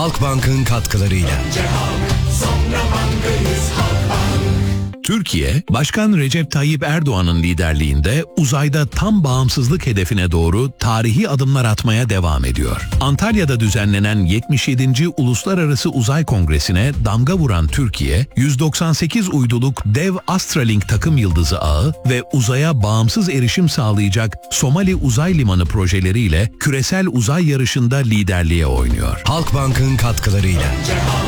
Halkbank'ın katkılarıyla. Türkiye, Başkan Recep Tayyip Erdoğan'ın liderliğinde uzayda tam bağımsızlık hedefine doğru tarihi adımlar atmaya devam ediyor. Antalya'da düzenlenen 77. Uluslararası Uzay Kongresi'ne damga vuran Türkiye, 198 uyduluk dev Astralink takım yıldızı ağı ve uzaya bağımsız erişim sağlayacak Somali Uzay Limanı projeleriyle küresel uzay yarışında liderliğe oynuyor. Halkbank'ın katkılarıyla.